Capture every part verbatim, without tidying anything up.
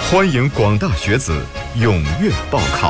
欢迎广大学子踊跃报考。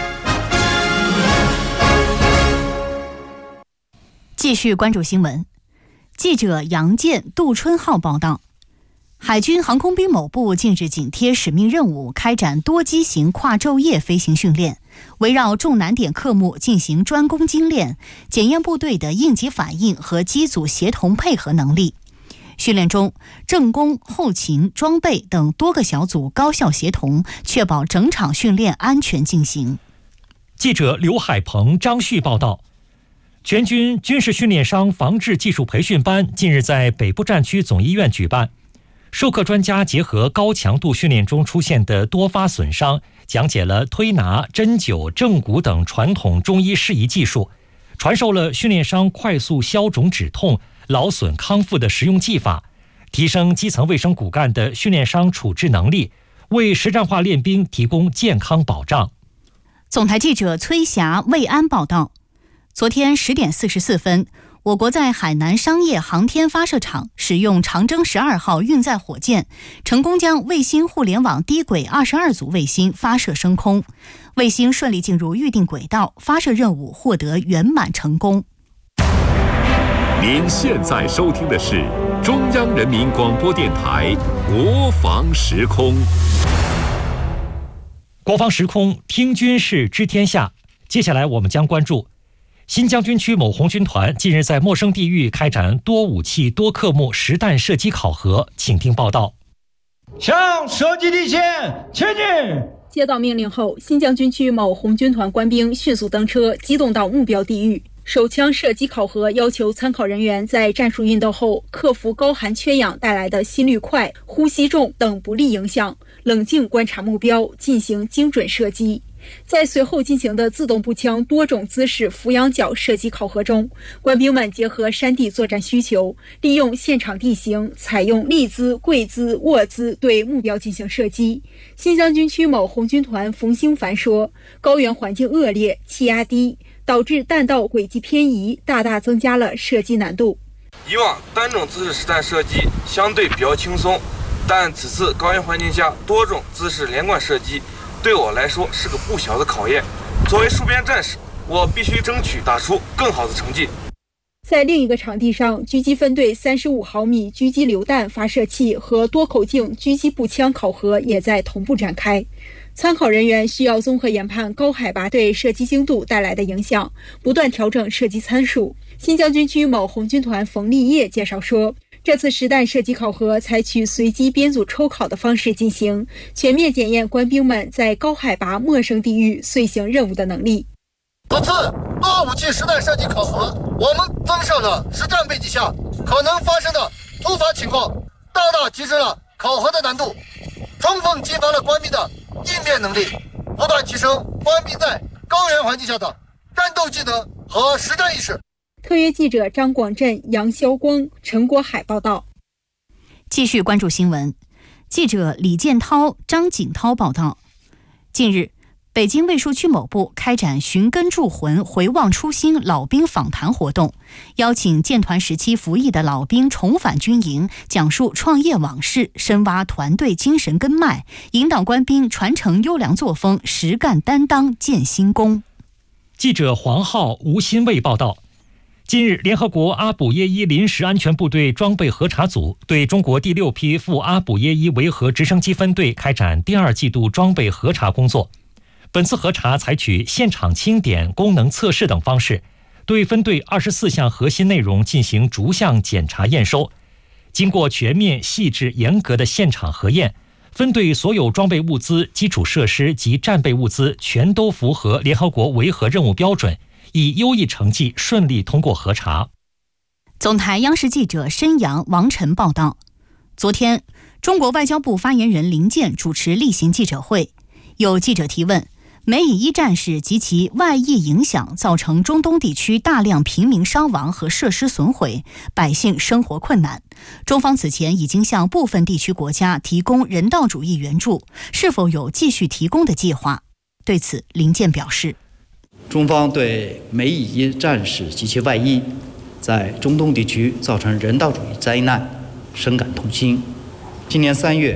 继续关注新闻，记者杨健、杜春浩报道。海军航空兵某部近日紧贴使命任务，开展多机型跨昼夜飞行训练，围绕重难点科目进行专攻精练，检验部队的应急反应和机组协同配合能力。训练中，政工、后勤、装备等多个小组高效协同，确保整场训练安全进行。 记者刘海鹏、张旭报道。全军军事训练伤防治技术培训班近日在北部战区总医院举办，授课专家结合高强度训练中出现的多发损伤，讲解了推拿、针灸、正骨等传统中医适宜技术，传授了训练伤快速消肿止痛、劳损康复的实用技法，提升基层卫生骨干的训练伤处置能力，为实战化练兵提供健康保障。 总台记者崔霞、魏安报道。昨天十点四十四分，我国在海南商业航天发射场使用长征十二号运载火箭，成功将卫星互联网低轨二十二组卫星发射升空，卫星顺利进入预定轨道，发射任务获得圆满成功。 您现在收听的是中央人民广播电台国防时空。 国防时空，听军事知天下。接下来我们将关注新疆军区某红军团近日在陌生地域开展多武器多科目实弹射击考核，请听报道。 向射击地线前进！ 接到命令后，新疆军区某红军团官兵迅速登车，机动到目标地域。手枪射击考核要求参考人员在战术运动后，克服高寒缺氧带来的心率快、呼吸重等不利影响，冷静观察目标，进行精准射击。在随后进行的自动步枪多种姿势俯仰角射击考核中，官兵们结合山地作战需求，利用现场地形，采用立姿、跪姿、卧姿对目标进行射击。新疆军区某红军团冯兴凡说，高原环境恶劣，气压低，导致弹道轨迹偏移，大大增加了射击难度。 以往单种姿势实弹射击相对比较轻松，但此次高原环境下多种姿势连贯射击对我来说是个不小的考验。作为戍边战士，我必须争取打出更好的成绩。 在另一个场地上，狙击分队三十五毫米狙击榴弹发射器和多口径狙击步枪考核也在同步展开。参考人员需要综合研判高海拔对射击精度带来的影响，不断调整射击参数。新疆军区某红军团冯立业介绍说，这次实弹射击考核采取随机编组抽考的方式进行，全面检验官兵们在高海拔陌生地域遂行任务的能力。 此次多武器实弹射击考核，我们增设了实战背景下可能发生的突发情况，大大提升了考核的难度，充分激发了官兵的应变能力，不断提升官兵在高原环境下的战斗技能和实战意识。 特约记者张广振、杨霄光、陈国海报道。 继续关注新闻，记者李建涛、张景涛报道。近日，北京卫戍区某部开展寻根铸魂、回望初心老兵访谈活动，邀请建团时期服役的老兵重返军营，讲述创业往事，深挖团队精神根脉，引导官兵传承优良作风，实干担当，建新功。 记者黄浩、吴新卫报道。近日，联合国阿卜耶伊临时安全部队装备核查组对中国第六批赴阿卜耶伊维和直升机分队开展第二季度装备核查工作。本次核查采取现场清点、功能测试等方式，对分队二十四项核心内容进行逐项检查验收。经过全面、细致、严格的现场核验，分队所有装备物资、基础设施及战备物资全都符合联合国维和任务标准，以优异成绩顺利通过核查。 总台央视记者申阳、王晨报道。昨天，中国外交部发言人林健主持例行记者会，有记者提问，美以伊战事及其外溢影响造成中东地区大量平民伤亡和设施损毁，百姓生活困难。中方此前已经向部分地区国家提供人道主义援助，是否有继续提供的计划？对此，林健表示， 中方对美以伊战事及其外溢在中东地区造成人道主义灾难深感痛心。今年三月，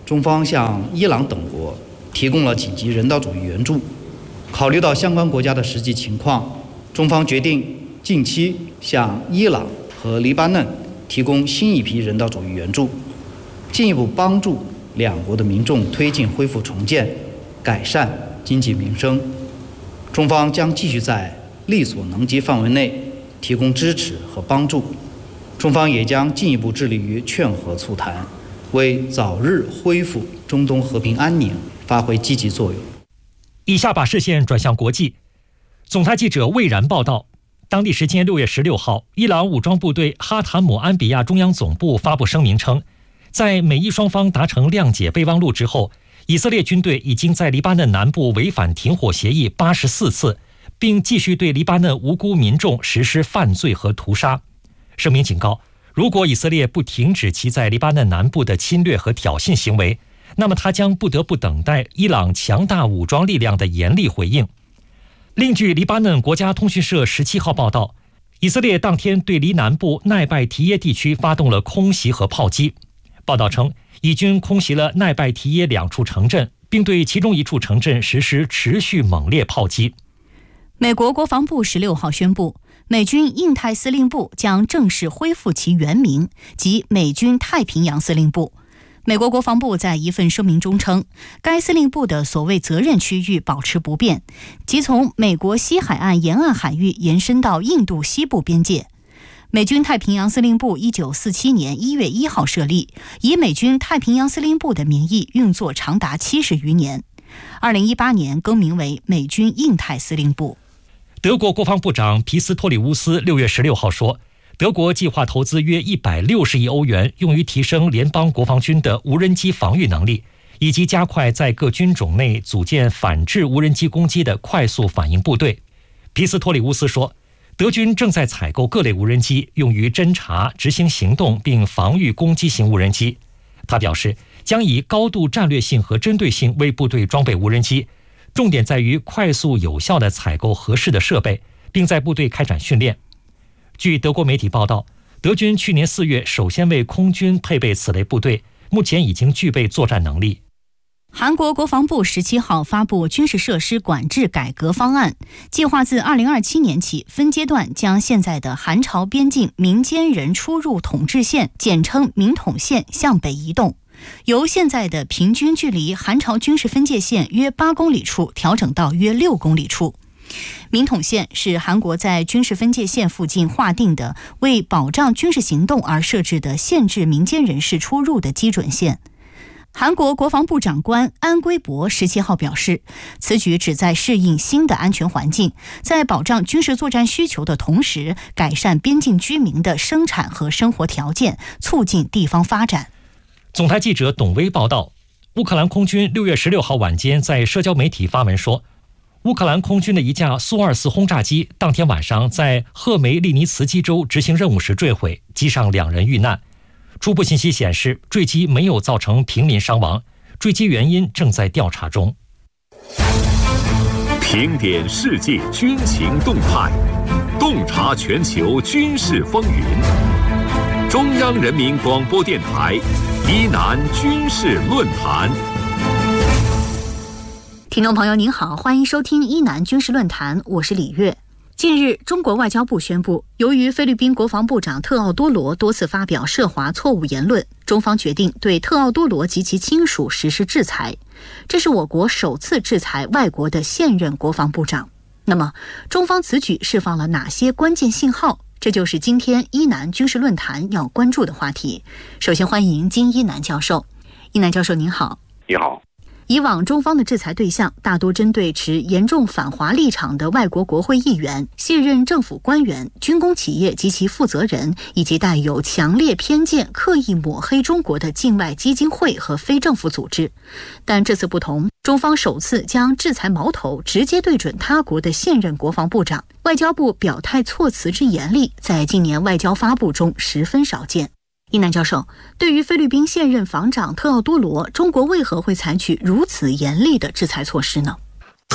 中方向伊朗等国提供了紧急人道主义援助。考虑到相关国家的实际情况，中方决定近期向伊朗和黎巴嫩提供新一批人道主义援助，进一步帮助两国的民众推进恢复重建，改善经济民生。中方将继续在力所能及范围内提供支持和帮助。中方也将进一步致力于劝和促谈，为早日恢复中东和平安宁发挥积极作用。 以下把视线转向国际。总台记者魏然报道，当地时间六月十六号，伊朗武装部队哈塔姆安比亚中央总部发布声明称，在美伊双方达成谅解备忘录之后，以色列军队已经在黎巴嫩南部违反停火协议八十四次，并继续对黎巴嫩无辜民众实施犯罪和屠杀。声明警告，如果以色列不停止其在黎巴嫩南部的侵略和挑衅行为，那么他将不得不等待伊朗强大武装力量的严厉回应。另据黎巴嫩国家通讯社十七号报道，以色列当天对黎南部奈拜提耶地区发动了空袭和炮击。报道称，以军空袭了奈拜提耶两处城镇，并对其中一处城镇实施持续猛烈炮击。 美国国防部十六号宣布，美军印太司令部将正式恢复其原名，即美军太平洋司令部。美国国防部在一份声明中称，该司令部的所谓责任区域保持不变，即从美国西海岸沿岸海域延伸到印度西部边界。美军太平洋司令部一九四七年一月一号设立，以美军太平洋司令部的名义运作长达七十余年。二零一八年更名为美军印太司令部。 德国国防部长皮斯托里乌斯六月十六号说，德国计划投资约一百六十亿欧元，用于提升联邦国防军的无人机防御能力，以及加快在各军种内组建反制无人机攻击的快速反应部队。皮斯托里乌斯说，德军正在采购各类无人机，用于侦察、执行行动并防御攻击型无人机。他表示，将以高度战略性和针对性为部队装备无人机，重点在于快速有效地采购合适的设备，并在部队开展训练。据德国媒体报道，德军去年四月首先为空军配备此类部队，目前已经具备作战能力。 韩国国防部十七号发布军事设施管制改革方案，计划自二零二七年起分阶段将现在的韩朝边境民间人出入统治线，简称民统线，向北移动，由现在的平均距离韩朝军事分界线约八公里处调整到约六公里处。民统线是韩国在军事分界线附近划定的为保障军事行动而设置的限制民间人士出入的基准线。韩国国防部长官安圭博十七号表示，此举旨在适应新的安全环境，在保障军事作战需求的同时，改善边境居民的生产和生活条件，促进地方发展。 总台记者董威报道，乌克兰空军六月十六号晚间在社交媒体发文说，乌克兰空军的一架苏二四轰炸机当天晚上在赫梅利尼茨基州执行任务时坠毁，机上两人遇难。初步信息显示，坠机没有造成平民伤亡，坠机原因正在调查中。 评点世界军情动态，洞察全球军事风云。中央人民广播电台伊南军事论坛。 听众朋友您好，欢迎收听伊南军事论坛，我是李月。近日，中国外交部宣布，由于菲律宾国防部长特奥多罗多次发表涉华错误言论，中方决定对特奥多罗及其亲属实施制裁。这是我国首次制裁外国的现任国防部长。那么，中方此举释放了哪些关键信号？这就是今天伊南军事论坛要关注的话题。首先欢迎金一南教授。一南教授您好。 你好。 以往中方的制裁对象大多针对持严重反华立场的外国国会议员、现任政府官员、军工企业及其负责人，以及带有强烈偏见、刻意抹黑中国的境外基金会和非政府组织。但这次不同，中方首次将制裁矛头直接对准他国的现任国防部长，外交部表态措辞之严厉，在近年外交发布中十分少见。伊南教授，对于菲律宾现任防长特奥多罗，中国为何会采取如此严厉的制裁措施呢？ 特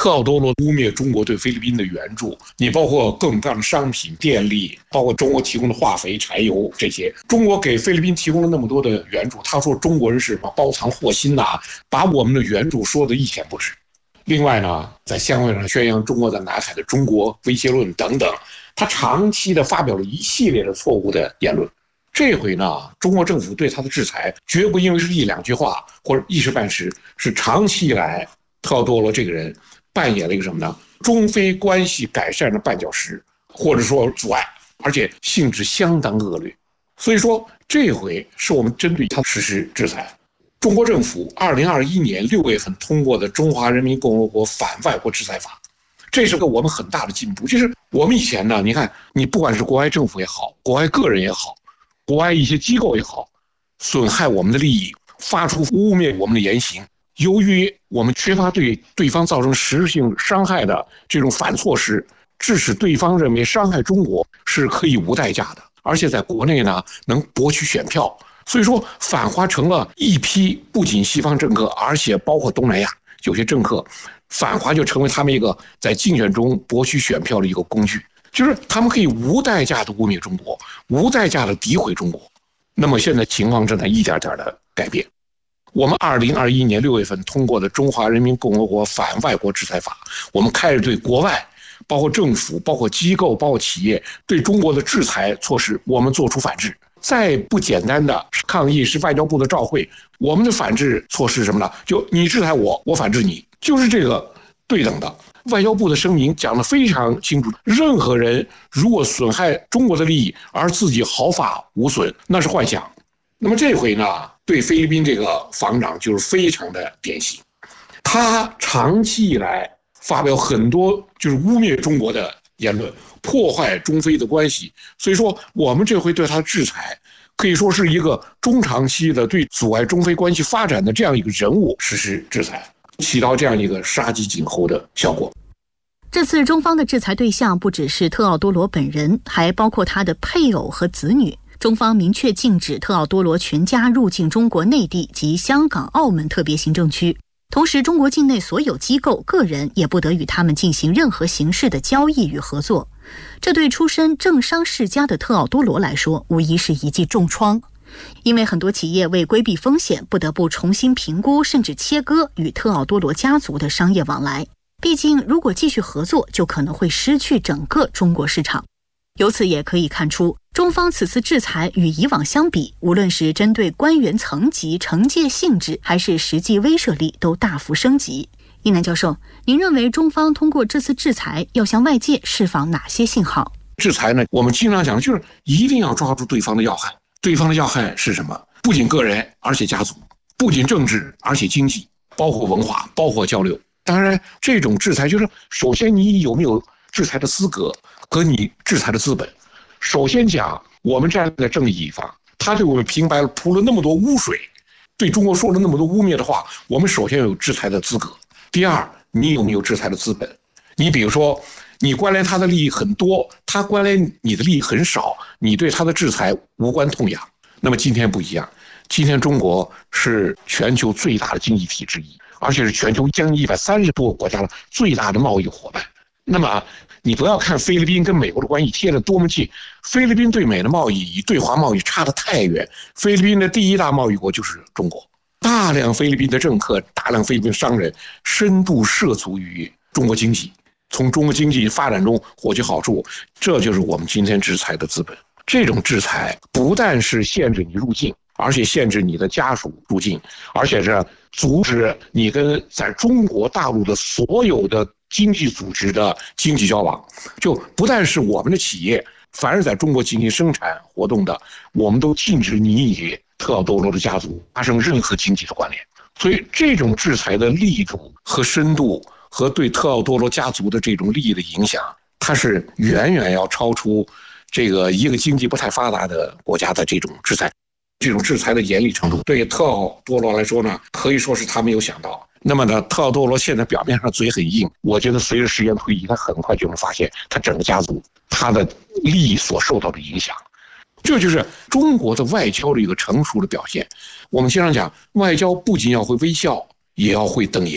特奥多罗污蔑中国对菲律宾的援助，你包括各种各样的商品、电力，包括中国提供的化肥、柴油这些，中国给菲律宾提供了那么多的援助，他说中国人是包藏祸心呐、啊，把我们的援助说得一钱不值。另外呢，在香会上宣扬中国在南海的中国威胁论等等，他长期的发表了一系列的错误的言论。这回呢，中国政府对他的制裁绝不因为是一两句话或者一时半时，是长期以来特奥多罗这个人扮演了一个什么呢？中非关系改善的绊脚石，或者说阻碍，而且性质相当恶劣。所以说，这回是我们针对他实施制裁。中国政府二零二一年六月份通过的《中华人民共和国反外国制裁法》，这是个我们很大的进步。就是我们以前呢，你看，你不管是国外政府也好，国外个人也好，国外一些机构也好，损害我们的利益，发出污蔑我们的言行。由于我们缺乏对对方造成实质性伤害的这种反措施，致使对方认为伤害中国是可以无代价的，而且在国内呢能博取选票。所以说，反华成了一批不仅西方政客，而且包括东南亚有些政客，反华就成为他们一个在竞选中博取选票的一个工具，就是他们可以无代价的污蔑中国，无代价的诋毁中国。那么现在情况正在一点点的改变。我们二零二一年六月份通过的《中华人民共和国反外国制裁法》，我们开始对国外，包括政府、包括机构、包括企业对中国的制裁措施，我们做出反制。再不简单的抗议是外交部的照会，我们的反制措施是什么呢？就你制裁我，我反制你，就是这个对等的。外交部的声明讲得非常清楚，任何人如果损害中国的利益而自己毫发无损，那是幻想。那么这回呢，对菲律宾这个防长就是非常的典型，他长期以来发表很多就是污蔑中国的言论，破坏中非的关系。所以说，我们这回对他的制裁可以说是一个中长期的对阻碍中非关系发展的这样一个人物实施制裁，起到这样一个杀鸡儆猴的效果。 这次中方的制裁对象不只是特奥多罗本人，还包括他的配偶和子女。中方明确禁止特奥多罗全家入境中国内地及香港、澳门特别行政区。同时，中国境内所有机构、个人也不得与他们进行任何形式的交易与合作。这对出身政商世家的特奥多罗来说，无疑是一记重创。因为很多企业为规避风险，不得不重新评估甚至切割与特奥多罗家族的商业往来。毕竟，如果继续合作，就可能会失去整个中国市场。由此也可以看出，中方此次制裁与以往相比，无论是针对官员层级、惩戒性质，还是实际威慑力，都大幅升级。一南教授，您认为中方通过这次制裁要向外界释放哪些信号？ 制裁呢，我们经常讲就是一定要抓住对方的要害。对方的要害是什么？不仅个人，而且家族；不仅政治，而且经济，包括文化，包括交流。当然，这种制裁就是首先你有没有制裁的资格和你制裁的资本。首先讲，我们站在正义一方，他对我们平白铺了那么多污水，对中国说了那么多污蔑的话，我们首先有制裁的资格。第二，你有没有制裁的资本？你比如说，你关联他的利益很多，他关联你的利益很少，你对他的制裁无关痛痒。那么今天不一样，今天中国是全球最大的经济体之一，而且是全球将近一百三十多个国家的最大的贸易伙伴。那么你不要看菲律宾跟美国的关系贴得多么近，菲律宾对美的贸易与对华贸易差得太远。菲律宾的第一大贸易国就是中国，大量菲律宾的政客、大量菲律宾商人深度涉足于中国经济，从中国经济发展中获取好处，这就是我们今天制裁的资本。这种制裁不但是限制你入境，而且限制你的家属入境，而且是阻止你跟在中国大陆的所有的经济组织的经济交往。就不但是我们的企业，凡是在中国进行生产活动的，我们都禁止你与特奥多罗的家族发生任何经济的关联。所以这种制裁的力度和深度和对特奥多罗家族的这种利益的影响，它是远远要超出这个一个经济不太发达的国家的这种制裁。这种制裁的严厉程度，对特奥多罗来说呢，可以说是他没有想到。那么呢，特奥多罗现在表面上嘴很硬，我觉得随着时间推移，他很快就能发现他整个家族他的利益所受到的影响。这就是中国的外交的一个成熟的表现。我们经常讲，外交不仅要会微笑，也要会瞪眼。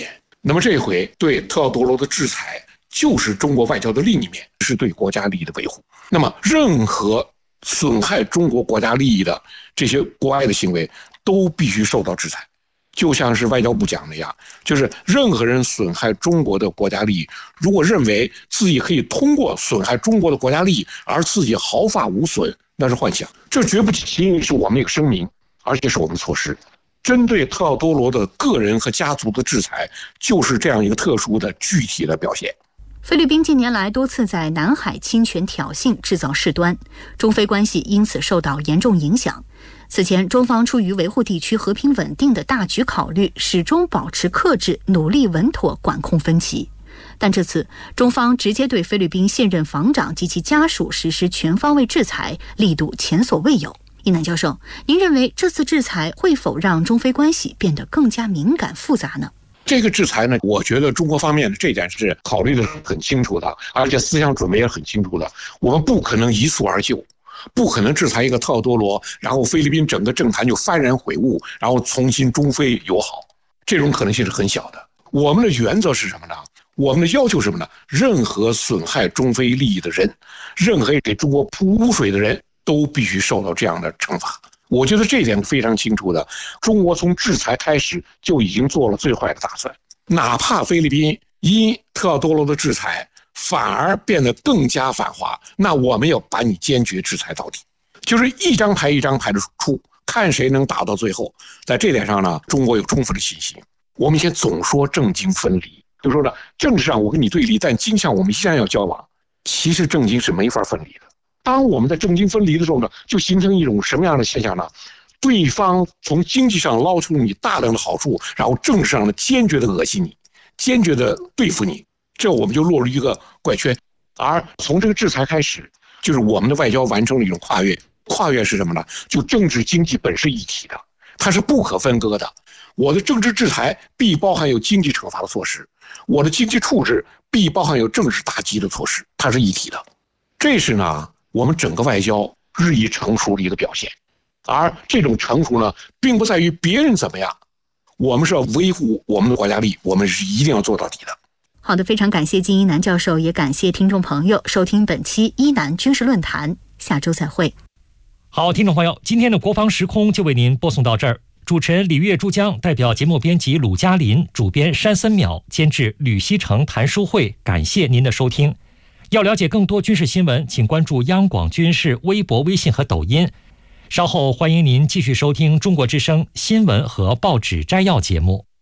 那么这回对特奥多罗的制裁就是中国外交的另一面，是对国家利益的维护。那么任何损害中国国家利益的这些国外的行为都必须受到制裁。就像是外交部讲的呀，就是任何人损害中国的国家利益，如果认为自己可以通过损害中国的国家利益而自己毫发无损，那是幻想。这绝不仅仅是我们一个声明，而且是我们的措施。针对特奥多罗的个人和家族的制裁，就是这样一个特殊的具体的表现。 菲律宾近年来多次在南海侵权挑衅，制造事端，中菲关系因此受到严重影响。此前，中方出于维护地区和平稳定的大局考虑，始终保持克制，努力稳妥管控分歧。但这次，中方直接对菲律宾现任防长及其家属实施全方位制裁，力度前所未有。一南教授，您认为这次制裁会否让中菲关系变得更加敏感复杂呢？ 这个制裁呢，我觉得中国方面的这点是考虑的很清楚的，而且思想准备也很清楚的。我们不可能一蹴而就，不可能制裁一个特奥多罗，然后菲律宾整个政坛就幡然悔悟，然后重新中菲友好，这种可能性是很小的。我们的原则是什么呢？我们的要求是什么呢？任何损害中菲利益的人，任何给中国泼污水的人，都必须受到这样的惩罚。我觉得这一点非常清楚的，中国从制裁开始就已经做了最坏的打算，哪怕菲律宾因特奥多罗的制裁反而变得更加反华，那我们要把你坚决制裁到底，就是一张牌一张牌的出，看谁能打到最后。在这点上呢，中国有充分的信心。我们以前总说政经分离，就说呢，政治上我跟你对立，但经上我们依然要交往。其实政经是没法分离的。当我们在政经分离的时候呢，就形成一种什么样的现象呢？对方从经济上捞出你大量的好处，然后政治上呢坚决的恶心你，坚决的对付你，这我们就落入一个怪圈。而从这个制裁开始，就是我们的外交完成了一种跨越。跨越是什么呢？就政治经济本是一体的，它是不可分割的。我的政治制裁必包含有经济惩罚的措施，我的经济处置必包含有政治打击的措施，它是一体的。这是呢我们整个外交日益成熟的一个表现。而这种成熟呢，并不在于别人怎么样，我们是要维护我们的国家利益，我们是一定要做到底的。 好的，非常感谢金一南教授，也感谢听众朋友收听本期一南军事论坛，下周再会。 好，听众朋友，今天的国防时空就为您播送到这儿。主持人李月珠江代表节目编辑鲁嘉林、主编山森淼、监制吕西成、谭书慧，感谢您的收听。要了解更多军事新闻，请关注央广军事微博、微信和抖音。稍后欢迎您继续收听中国之声新闻和报纸摘要节目。